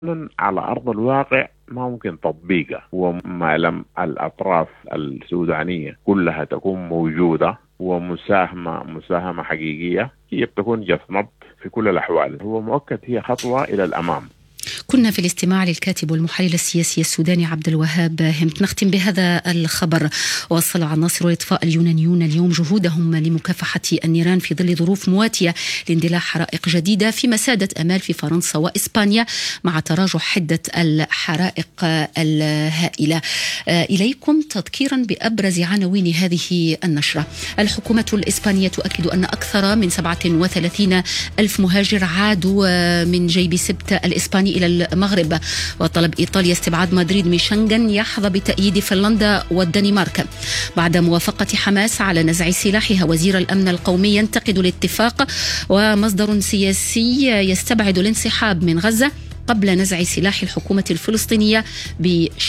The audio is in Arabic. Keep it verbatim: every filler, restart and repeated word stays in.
على أرض الواقع ما ممكن تطبيقها، وما لم الأطراف السودانية كلها تكون موجودة ومساهمة مساهمة حقيقية، هي بتكون جس نبض في كل الأحوال. هو مؤكد هي خطوة إلى الأمام. كنا في الاستماع للكاتب والمحلل السياسي السوداني عبد الوهاب همت. نختم بهذا الخبر. وصل عناصر الإطفاء اليونانيون اليوم جهودهم لمكافحة النيران في ظل ظروف مواتية لاندلاع حرائق جديدة في مسادة أمال في فرنسا وإسبانيا، مع تراجع حدة الحرائق الهائلة. إليكم تذكيرا بأبرز عناوين هذه النشرة. الحكومة الإسبانية تؤكد أن أكثر من سبعة وثلاثين ألف مهاجر عادوا من جيب سبت الإسباني إلى المغرب. وطلب إيطاليا استبعاد مدريد من شنغن يحظى بتأييد فنلندا والدنمارك. بعد موافقة حماس على نزع سلاحها، وزير الأمن القومي ينتقد الاتفاق. ومصدر سياسي يستبعد الانسحاب من غزة قبل نزع سلاح الحكومة الفلسطينية بشكل